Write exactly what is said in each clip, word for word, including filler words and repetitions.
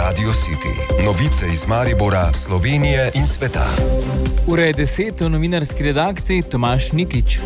Radio City. Novice iz Maribora, Slovenije in sveta. Ura je deset v novinarski redakciji, Tomaž Nikič.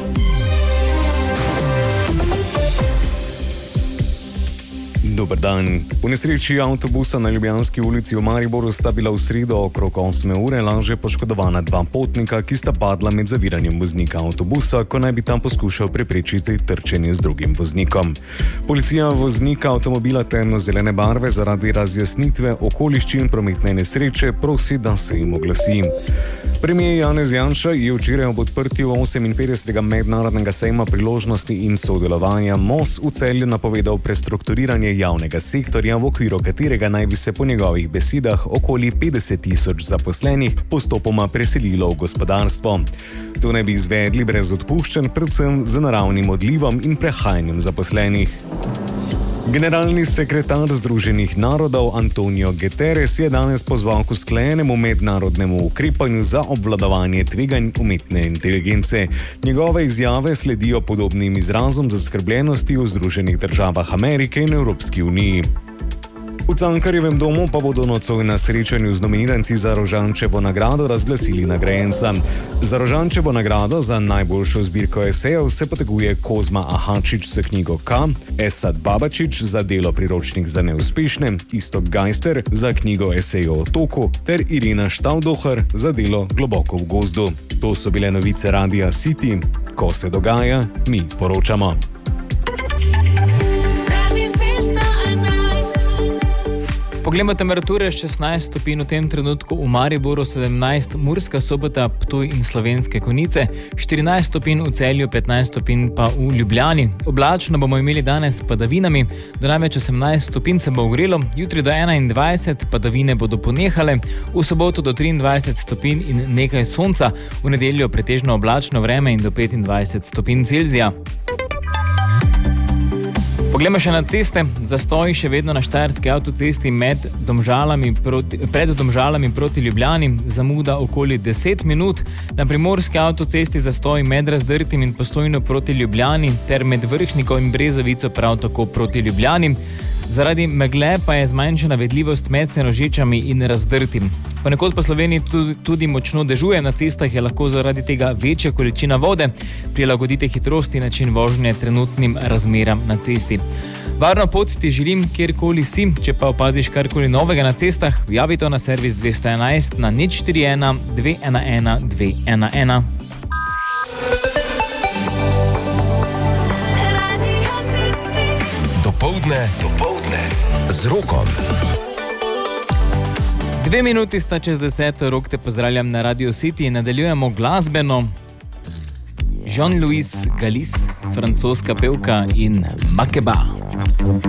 Dober dan. V nesreči avtobusa na Ljubljanski ulici v Mariboru sta bila v sredo okrog osme ure lažje poškodovana dva potnika, ki sta padla med zaviranjem voznika avtobusa, ko naj bi tam poskušal preprečiti trčenje z drugim voznikom. Policija voznika avtomobila temno-zelene barve zaradi razjasnitve okoliščin prometne nesreče prosi, da se jim oglasi. Premier Janez Janša je včeraj ob odprtju oseminpetdesetega mednarodnega sejma priložnosti in sodelovanja M O S v Celju napovedal prestrukturiranje javnega sektorja, v okviru katerega naj bi se po njegovih besedah okoli petdeset tisoč zaposlenih postopoma preselilo v gospodarstvo. To naj bi izvedli brez odpuščanj, predvsem z naravnim odlivom in prehajanjem zaposlenih. Generalni sekretar Združenih narodov Antonio Guterres je danes pozval k usklajenemu mednarodnemu ukrepanju za obvladovanje tveganj umetne inteligence. Njegove izjave sledijo podobnim izrazom zaskrbljenosti v Združenih državah Amerike in Evropski uniji. V Cankarjevem domu pa bodo nocoj na srečanju z nominiranci za Rožančevo nagrado razglasili nagrajenca. Za Rožančevo nagrado za najboljšo zbirko esejev se poteguje Kozma Ahačič za knjigo K, Esad Babačič za delo Priročnik za neuspešne, Istok Gajster za knjigo Esejev o otoku ter Irina Štavdohar za delo Globoko v gozdu. To so bile novice Radia City. Ko se dogaja, mi poročamo. Poglejmo temperature, šestnajst stopinj v tem trenutku v Mariboru, sedemnajst Murska Sobota, Ptuj in Slovenske Konjice, štirinajst stopinj v Celju, petnajst stopinj pa v Ljubljani. Oblačno bomo imeli danes padavinami, do največ osemnajst stopinj se bo ogrelo, jutri do enaindvajset, padavine bodo ponehale, v soboto do triindvajset stopinj in nekaj sonca, v nedeljo pretežno oblačno vreme in do petindvajset stopinj Celzija. Poglejmo še na ceste. Zastoji še vedno na Štajerski avtocesti med Domžalami proti, pred Domžalami proti Ljubljani, zamuda okoli deset minut. Na Primorski avtocesti zastoji med Razdrtim in Postojno proti Ljubljani ter med Vrhniko in Brezovico prav tako proti Ljubljani. Zaradi megle pa je zmanjšana vidljivost med Senožečami in Razdrtim. Ponekod po Sloveniji tudi, tudi močno dežuje, na cestah je lahko zaradi tega večja količina vode. Prilagodite hitrosti in način vožnje trenutnim razmeram na cesti. Varno pot ti želim, kjerkoli si, če pa opaziš karkoli novega na cestah, javi to na servis dvesto enajst na nič štiri ena dve ena ena dve ena ena. Dopoldne, dopoldne z Rokom. Dve minuti sta čez deset, Rok te pozdravljam na Radio City in nadaljujemo glasbeno. Jean-Louis Galis, francoska pevka in Makeba.